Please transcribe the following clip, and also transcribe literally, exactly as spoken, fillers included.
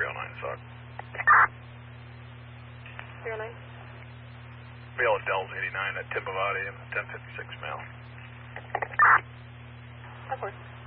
three oh nine, Sock. three oh nine. Mail at Dells eighty-nine at Timbavati and ten fifty-six mail. Of course.